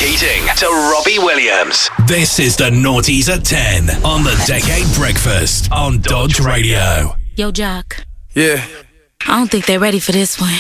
Keating to Robbie Williams. This is the Naughties at 10 on the Decade Breakfast on Dodge Radio. Yo, Jock. Yeah. I don't think they're ready for this one.